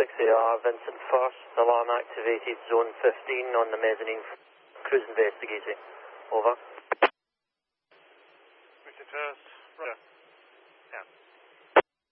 6AR, Vincent First, alarm activated, zone 15 on the mezzanine, cruise investigating. Over. Vincent First, roger. Yeah.